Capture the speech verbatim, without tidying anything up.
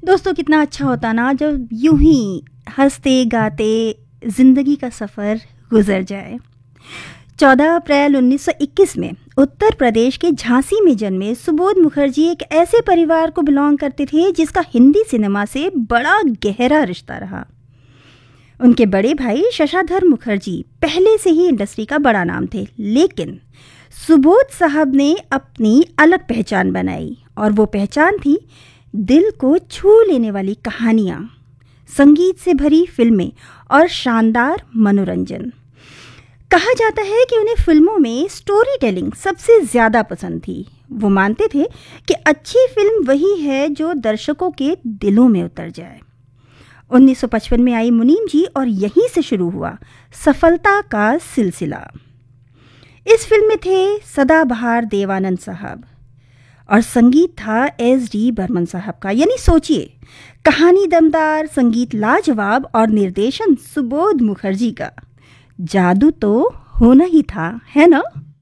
दोस्तों कितना अच्छा होता ना जब यूं ही हंसते गाते ज़िंदगी का सफ़र गुजर जाए। चौदह अप्रैल उन्नीस सौ इक्कीस में उत्तर प्रदेश के झांसी में जन्मे सुबोध मुखर्जी एक ऐसे परिवार को बिलोंग करते थे जिसका हिंदी सिनेमा से बड़ा गहरा रिश्ता रहा। उनके बड़े भाई शशाधर मुखर्जी पहले से ही इंडस्ट्री का बड़ा नाम थे, लेकिन सुबोध साहब ने अपनी अलग पहचान बनाई और वो पहचान थी दिल को छू लेने वाली कहानियाँ, संगीत से भरी फिल्में और शानदार मनोरंजन। कहा जाता है कि उन्हें फिल्मों में स्टोरी टेलिंग सबसे ज़्यादा पसंद थी। वो मानते थे कि अच्छी फिल्म वही है जो दर्शकों के दिलों में उतर जाए। उन्नीस सौ पचपन में आई मुनीम जी और यहीं से शुरू हुआ सफलता का सिलसिला। इस फिल्म में थे सदाबहार देवानंद साहब और संगीत था एस डी बर्मन साहब का। यानी सोचिए, कहानी दमदार, संगीत लाजवाब और निर्देशन सुबोध मुखर्जी का। जादू तो होना ही था, है ना?